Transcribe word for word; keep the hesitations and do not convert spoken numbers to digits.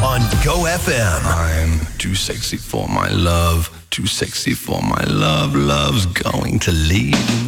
on Go F M. I'm too sexy for my love, too sexy for my love. Love's going to leave